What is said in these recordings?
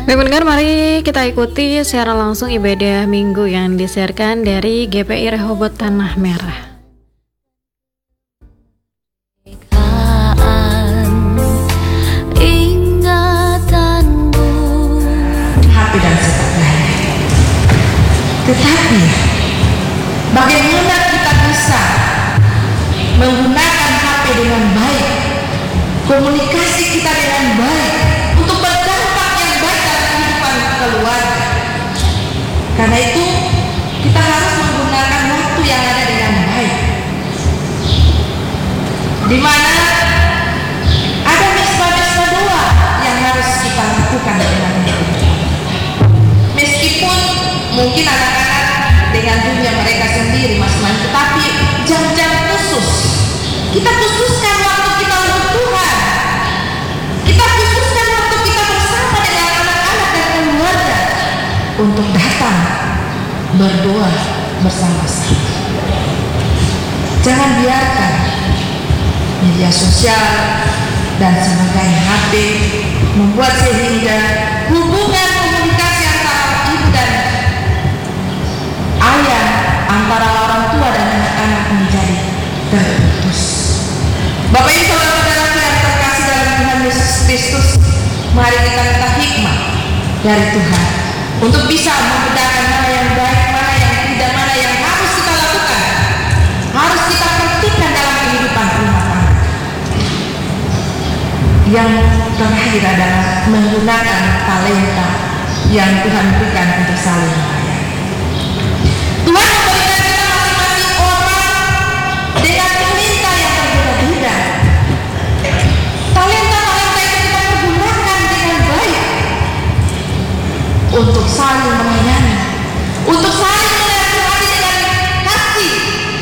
Baik pendengar, mari kita ikuti secara langsung ibadah minggu yang disiarkan dari GPI Rehoboth Tanah Merah. HP dan sebagainya. Tetapi bagaimana kita bisa menggunakan HP dengan baik, komunikasi kita dengan baik untuk berdampak yang baik dalam kehidupan keluarga. Karena itu kita harus menggunakan waktu yang ada dengan baik, di mana ada misbah-misbah doa yang harus kita lakukan dengan baik. Meskipun mungkin anak-anak dengan dunia mereka sendiri masing-masing, tetapi jam-jam khusus kita khususkan waktu kita untuk Tuhan. Kita khususkan waktu kita bersama dengan anak-anak dan keluarga untuk datang berdoa bersama-sama. Jangan biarkan media sosial dan sebagainya, HP, membuat sehingga hubungan komunikasi antara ibu dan ayah, antara orang tua dan anak-anak menjadi terputus. Bapak Ibu saudara-saudara yang terkasih dalam Tuhan Yesus Kristus, mari kita minta hikmat dari Tuhan untuk bisa membedakan mana yang baik, mana yang tidak, mana yang harus kita lakukan, harus kita praktikkan dalam kehidupan rumah tangga. Yang terakhir adalah menggunakan talenta yang Tuhan berikan untuk saling melayani. Tuhan memberikan kita masing-masing orang dengan talenta yang berbeda-beda. Talenta-talenta itu kita pergunakan dengan baik untuk saling melayani, untuk saling menasihati dengan kasih,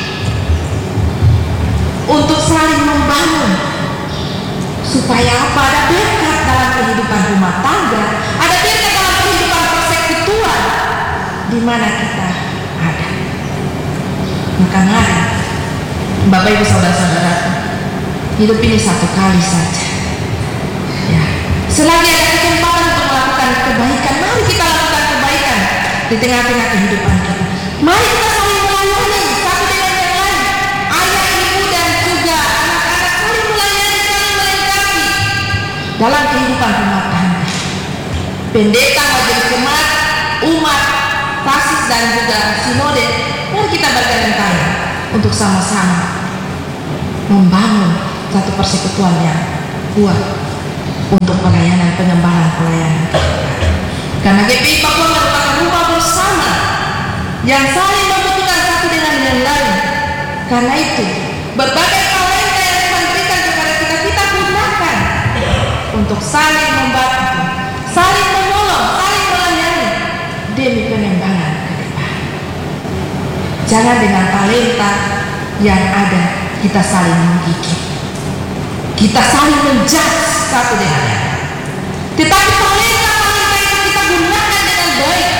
untuk saling membangun, supaya apa? Ada berkat dalam kehidupan rumah tangga, ada berkat dalam kehidupan persekutuan di mana kita ada. Maka mari Bapak Ibu saudara-saudara, hidup ini satu kali saja ya. Selagi ada kesempatan untuk melakukan kebaikan, mari kita lakukan kebaikan di tengah-tengah kehidupan kita. Mari kita saling melayani satu dengan yang lain. Ayah, ibu dan juga anak-anak saling melayani, saling melengkapi dalam kehidupan rumah tangga. Pendeta, majelis jemaat, umat, pasis dan juga sinode, mari kita bergandeng tangan untuk sama-sama membangun satu persekutuan yang kuat untuk pelayanan, pengembangan pelayanan. Karena GPI Papua merupakan rumah bersama yang saling membutuhkan satu dengan yang lain. Karena itu berbagai talenta yang Tuhan berikan kepada kita, kita gunakan untuk saling membantu, saling menolong, saling melayani demi pengembangan ke depan. Jangan dengan talenta yang ada kita saling menggigit, kita saling menjudge satu dengan yang lain. Tetapi talenta itu kita gunakan dengan baik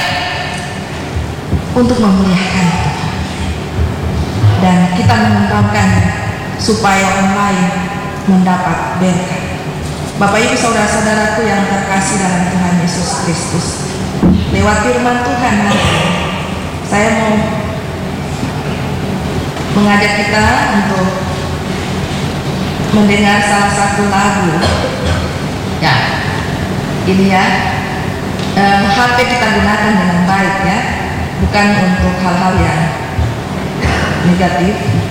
untuk memuliakan Tuhan, dan kita mengembangkan supaya orang lain mendapat berkat. Bapak Ibu saudara-saudaraku yang terkasih dalam Tuhan Yesus Kristus, lewat firman Tuhan hari ini, saya mau mengajak kita untuk mendengar salah satu lagu. Ya, ini ya, HP kita gunakan dengan baik ya, bukan untuk hal-hal yang negatif.